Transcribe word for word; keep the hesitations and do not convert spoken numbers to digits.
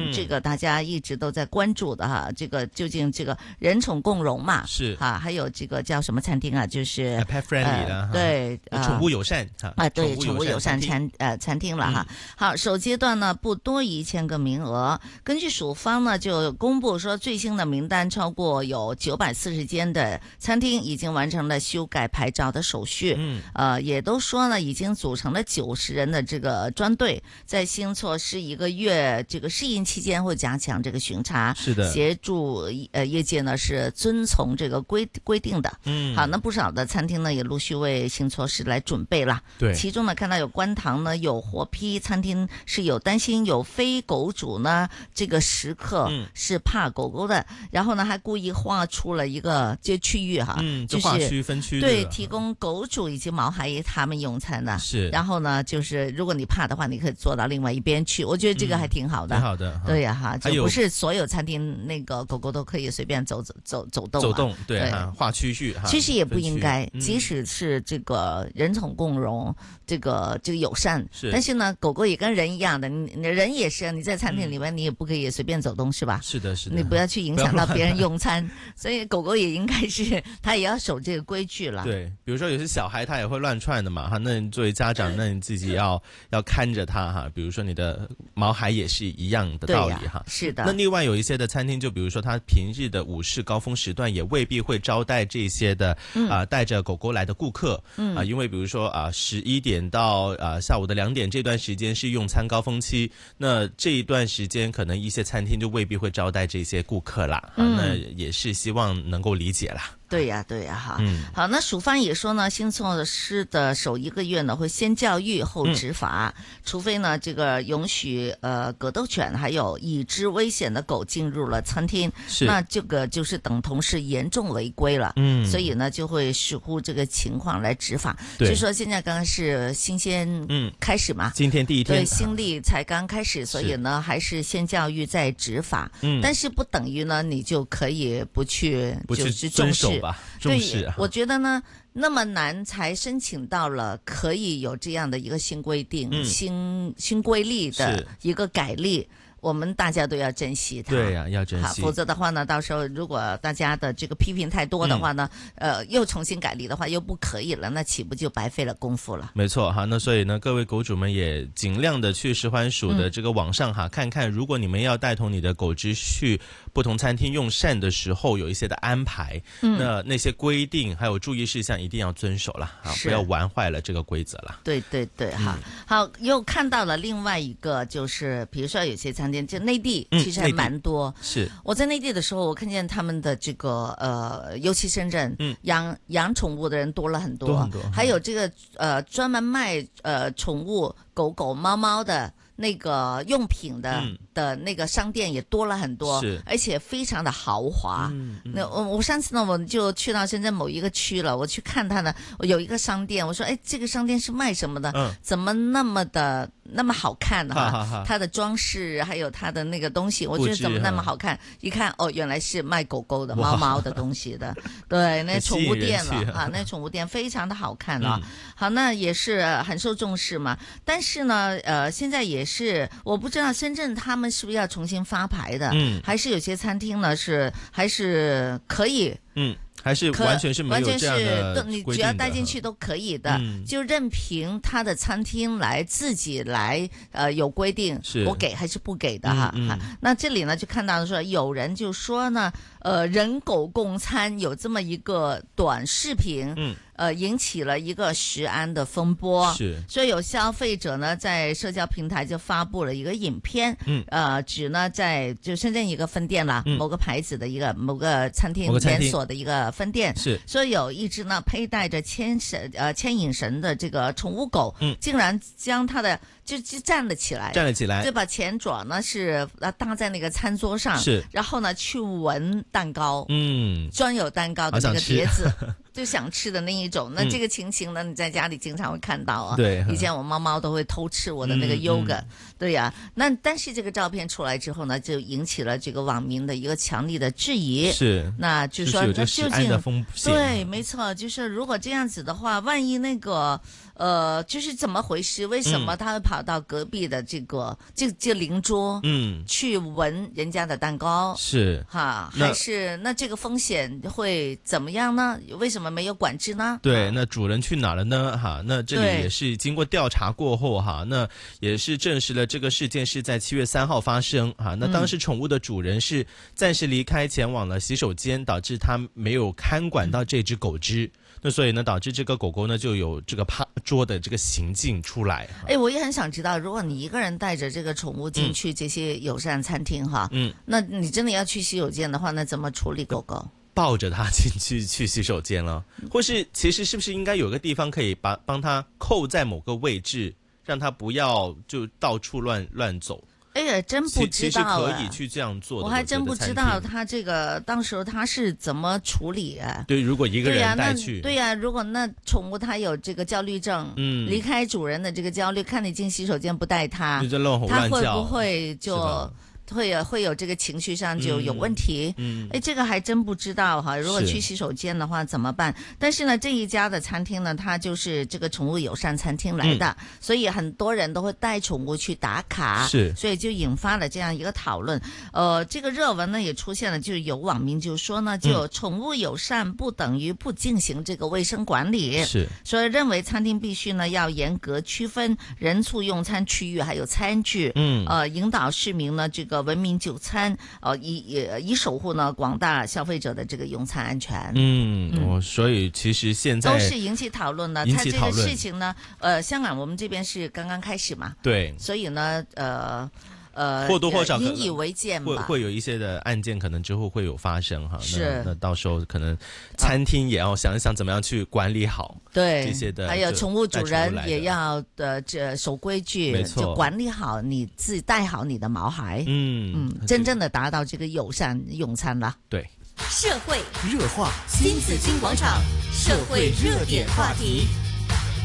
嗯， 这个大家一直都在关注的哈，这个究竟这个人宠共融嘛， 是哈，还有这个叫什么餐厅啊，就是 pet friendly 的， 对， 宠物友善啊，对，宠物友善餐呃餐厅了哈。好，首阶段呢不多于一千个名额，根据署方呢就公布说最新的名单，超过有九百四十间的餐厅已经完成了修改牌照的手续， 嗯， 呃，也都说呢已经组成了九十人的这个专队，在新措施一个月这个适应期间会加强这个巡查， 是的， 协助呃业界呢是遵从这个规规定的。 嗯， 好，那不少的餐厅呢也陆续为新措施来准备了。 对， 其中呢看到有观塘呢有活批餐厅是有担心有非狗主呢这个食客是怕狗狗的，嗯、然后呢还故意划出了一个这区域哈， 嗯， 就是划区分区， 对，提供狗主以及毛孩他们用餐的。 是， 然后呢就是如果你怕的话，你可以坐到另外一边去。我觉得这个还挺好的， 嗯、挺好的。 对呀、啊、哈，就不是所有餐厅那个狗狗都可以随便走走走走动、啊， 走动，对哈、啊，划区域哈。 其实也不应该， 嗯、 即使是这个人宠共融，这个这个友善， 是， 但是呢，狗狗也跟人一样的，你人也是，你在餐厅里面、嗯、你也不可以随便走动，是吧？ 是的，是的， 你不要去影响到别人用餐，所以狗狗也应该是它也要守这个规矩了。 对，比如说有些小孩他也会乱窜的嘛，哈，那你作为家长，那你自己要要看着他哈。比如说你的毛孩也是一样的道理哈、啊。 是的。 那另外有一些的餐厅，就比如说他平日的午市高峰时段，也未必会招待这些的啊、 嗯呃、带着狗狗来的顾客，嗯啊、呃，因为比如说啊十一点到啊、呃、下午的两点这段时间是用餐高峰期，那这一段时间可能一些餐厅就未必会招待这些顾客啦，啊， 嗯、 那也是希望能够理解啦。 对呀、啊，对呀、啊，哈， 嗯， 好，那署方也说呢，新措施的首一个月呢，会先教育后执法，嗯、除非呢这个允许呃格斗犬还有已知危险的狗进入了餐厅，那这个就是等同是严重违规了，嗯，所以呢就会视乎这个情况来执法。所以说现在刚刚是新鲜嗯开始嘛， 今天第一天， 对，新历才刚开始，所以呢还是先教育再执法，嗯，但是不等于呢你就可以不去不去就是重视。 重视、啊， 我觉得呢，那么难才申请到了可以有这样的一个新规定、嗯、新新规例的一个改例。我们大家都要珍惜它， 对呀、啊，要珍惜。 否则的话呢，到时候如果大家的这个批评太多的话呢，嗯、呃，又重新改例的话又不可以了，那岂不就白费了功夫了？ 没错哈，那所以呢，各位狗主们也尽量的去食环署的这个网上哈、嗯，看看如果你们要带同你的狗只去不同餐厅用膳的时候，有一些的安排，嗯、那那些规定还有注意事项一定要遵守了啊，不要玩坏了这个规则了。 对对对哈、嗯，好，又看到了另外一个，就是比如说有些餐厅。就内地其实还蛮多、 嗯，是我在内地的时候，我看见他们的这个呃，尤其深圳，嗯，养养宠物的人多了很多， 多很多还有这个呃，专门卖呃宠物狗狗猫猫的那个用品的、嗯、的那个商店也多了很多， 是， 而且非常的豪华。嗯嗯、那我我上次呢，我就去到深圳某一个区了，我去看它呢，我有一个商店，我说，哎，这个商店是卖什么的？嗯、怎么那么的那么好看哈、啊？ 哈哈它的装饰还有它的那个东西，我觉得怎么那么好看？一看哦，原来是卖狗狗的、猫猫的东西的。对，那宠物店了啊，那宠物店非常的好看啊。嗯、好，那也是很受重视嘛。但是呢，呃，现在也是我不知道深圳他们是不是要重新发牌的，嗯，还是有些餐厅呢是还是可以， 嗯。还是完全是没有这样的你只要带进去都可以的，嗯、就任凭他的餐厅来自己来呃有规定，我给还是不给的哈。嗯嗯、那这里呢就看到说有人就说呢，呃人狗共餐有这么一个短视频，嗯。呃，引起了一个食安的风波， 是， 所以有消费者呢在社交平台就发布了一个影片，嗯，呃，指呢在就深圳一个分店啦、嗯，某个牌子的一个某个餐厅连锁的一个分店， 是， 说有一只呢佩戴着牵绳呃牵引绳的这个宠物狗，嗯，竟然将它的就就站了起来， 站了起来， 就把前爪呢是呃搭在那个餐桌上， 是，然后呢去闻蛋糕， 嗯， 专有蛋糕的那个碟子。就想吃的那一种，那这个情形呢，嗯、你在家里经常会看到啊。 对， 以前我猫猫都会偷吃我的那个 yogurt，、嗯嗯、对呀、啊。那但是这个照片出来之后呢，就引起了这个网民的一个强烈的质疑。 是， 那就说就是有这个食安的风险。 对，没错，就是如果这样子的话，万一那个呃，就是怎麼回事？為什麼他會跑到隔壁的這個這這鄰桌，嗯，去聞人家的蛋糕？ 是哈，還是那這個風險會怎麼樣呢？為什麼沒有管制呢？ 對，那主人去哪了呢？哈，那這裡也是經過調查過後，哈，那也是證實了這個事件是在七月三號發生，哈，那當時寵物的主人是暫時離開，前往了洗手間，導致他沒有看管到這隻狗隻。那所以呢，導致這個狗狗呢就有這個趴桌的這個行徑出來。 哎，我也很想知道，如果你一個人帶着這個寵物進去這些友善餐廳哈，嗯，那你真的要去洗手間的話，那怎麼處理狗狗？ 抱着它進去去洗手間了，或是其實是不是應該有個地方可以把幫它扣在某個位置，讓它不要就到處亂亂走？ 哎呀，真不知道，其實可以去這樣做的。 我還真不知道他這個當時他是怎麼處理啊？ 對，如果一個人帶去， 對呀、啊啊，如果那寵物它有這個焦慮症，嗯，離開主人的這個焦慮，看你進洗手間不帶它，它會不會就？會有會有這個情緒上就有問題，嗯，誒，這個還真不知道哈。如果去洗手間的話怎麼辦？但是呢，這一家的餐廳呢，它就是這個寵物友善餐廳來的，嗯、所以很多人都會帶寵物去打卡， 是， 所以就引發了這樣一個討論。呃，這個熱文呢也出現了，就是有網民就說呢，就寵物友善不等於不進行這個衛生管理，是，所以認為餐廳必須呢要嚴格區分人畜用餐區域還有餐具，嗯，呃，引導市民呢這個。文明就餐，呃，以以守護呢廣大消費者的這個用餐安全。嗯， 哦，所以其實現在都是引起討論的。 引起討論。 它這個事情呢，呃，香港我們這邊是剛剛開始嘛， 對， 所以呢，呃。呃， 或多或少引以為戒嘛， 會會有一些的案件可能之後會有發生哈。 是， 那，那到時候可能餐廳也要想一想怎麼樣去管理好對這些的， 還有寵物主人也要的這守規矩， 沒錯， 就管理好你自己，帶好你的毛孩，嗯嗯，真正的達到這個友善用餐了。 對， 社會熱話，新紫荊廣場社會熱點話題。